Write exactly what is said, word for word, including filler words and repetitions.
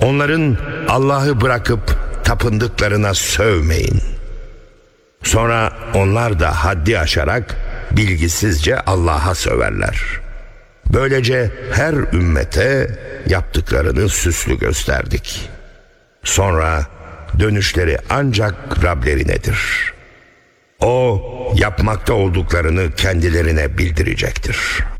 Onların Allah'ı bırakıp tapındıklarına sövmeyin. Sonra onlar da haddi aşarak bilgisizce Allah'a söverler. Böylece her ümmete yaptıklarını süslü gösterdik. Sonra dönüşleri ancak Rablerinedir. O yapmakta olduklarını kendilerine bildirecektir.